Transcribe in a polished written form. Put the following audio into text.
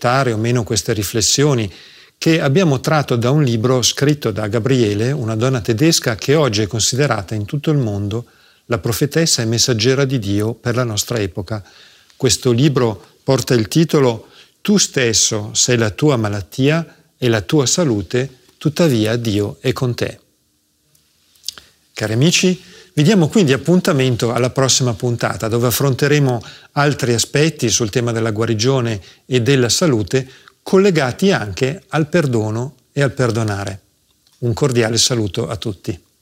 accettare o meno queste riflessioni che abbiamo tratto da un libro scritto da Gabriele, una donna tedesca che oggi è considerata in tutto il mondo la profetessa e messaggera di Dio per la nostra epoca. Questo libro porta il titolo «Tu stesso sei la tua malattia e la tua salute, tuttavia Dio è con te». Cari amici, vi diamo quindi appuntamento alla prossima puntata, dove affronteremo altri aspetti sul tema della guarigione e della salute, collegati anche al perdono e al perdonare. Un cordiale saluto a tutti.